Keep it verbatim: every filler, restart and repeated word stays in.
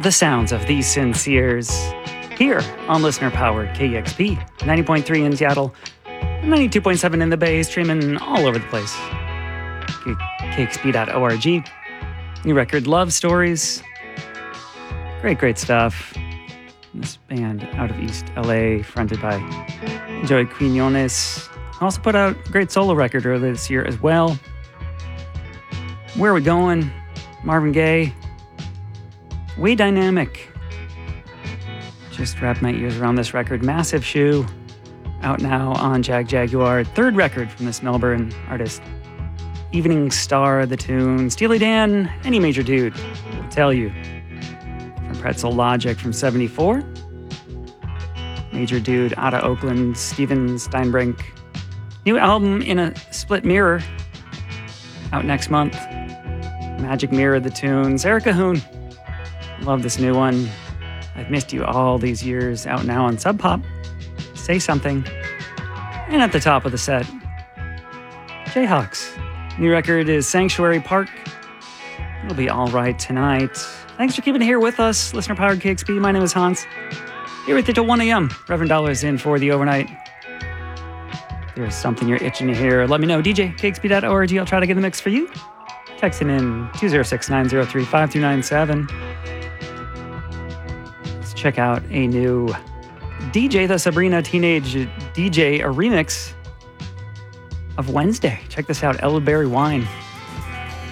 the sounds of these sinceres here on listener-powered K E X P, ninety point three in Seattle, ninety-two point seven in the Bay, streaming all over the place. K X P dot org. New record, Love Stories. Great, great stuff. This band out of East L A, fronted by Joey Quinones. Also put out a great solo record earlier this year as well. Where Are We Going? Marvin Gaye. Way Dynamic. Just wrapped my ears around this record. Massive Shoe. Out now on Jag Jaguar. Third record from this Melbourne artist. Evening Star, the tune. Steely Dan, Any Major Dude will tell you. From Pretzel Logic from seventy-four. Major Dude out of Oakland. Steven Steinbrink. New album In a Split Mirror. Out next month. Magic Mirror, the tunes. Erica Hoon. Love this new one. I've Missed You All These Years. Out now on Sub Pop. Say Something. And at the top of the set, Jayhawks. New record is Sanctuary Park. It'll be all right tonight. Thanks for keeping it here with us. Listener Powered K X P. My name is Hans. Here with you till one a.m. Reverend Dollars in for the overnight. If there's something you're itching to hear, let me know. D J, K X P dot org. I'll try to get the mix for you. Texting in two oh six, nine oh three, five two nine seven. Let's check out a new D J the Sabrina Teenage D J, a remix of Wednesday. Check this out, Elderberry Wine.